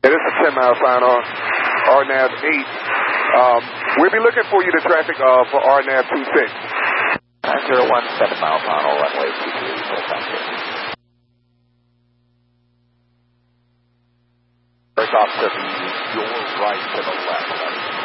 It is a 10-mile final, RNAV 8. We'll be looking for you to traffic for RNAV 26. 901, 7-mile final, runway 23, full traffic. First off to your right to the left.